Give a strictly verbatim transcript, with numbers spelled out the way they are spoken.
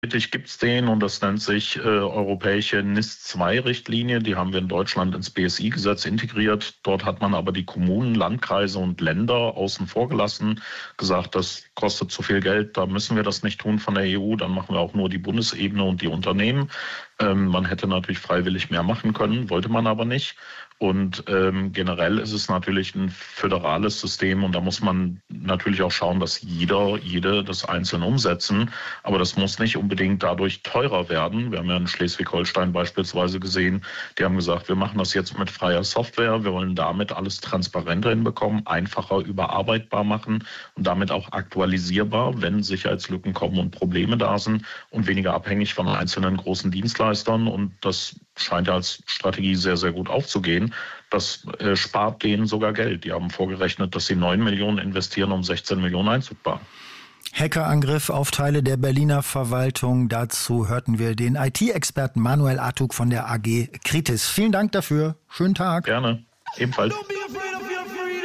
Gibt es den und das nennt sich äh, europäische N I S zwei Richtlinie. Die haben wir in Deutschland ins B S I-Gesetz integriert. Dort hat man aber die Kommunen, Landkreise und Länder außen vor gelassen, gesagt, das kostet zu viel Geld, da müssen wir das nicht tun von der E U, dann machen wir auch nur die Bundesebene und die Unternehmen. Ähm, man hätte natürlich freiwillig mehr machen können, wollte man aber nicht. Und ähm, generell ist es natürlich ein föderales System und da muss man natürlich auch schauen, dass jeder, jede das einzeln umsetzen. Aber das muss nicht unbedingt dadurch teurer werden. Wir haben ja in Schleswig-Holstein beispielsweise gesehen, die haben gesagt, wir machen das jetzt mit freier Software. Wir wollen damit alles transparenter hinbekommen, einfacher überarbeitbar machen und damit auch aktualisierbar, wenn Sicherheitslücken kommen und Probleme da sind und weniger abhängig von einzelnen großen Dienstleistern. Und das scheint ja als Strategie sehr, sehr gut aufzugehen. Das äh, spart denen sogar Geld. Die haben vorgerechnet, dass sie neun Millionen investieren, um sechzehn Millionen einzusparen. Hackerangriff auf Teile der Berliner Verwaltung. Dazu hörten wir den I T-Experten Manuel Artug von der A G Kritis. Vielen Dank dafür. Schönen Tag. Gerne. Ebenfalls.